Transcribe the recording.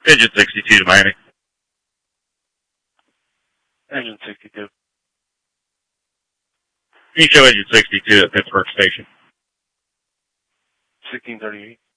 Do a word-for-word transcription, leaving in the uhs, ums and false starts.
Engine sixty-two to Miami. Engine sixty-two. You show engine sixty-two at Pittsburgh Station. sixteen thirty-eight.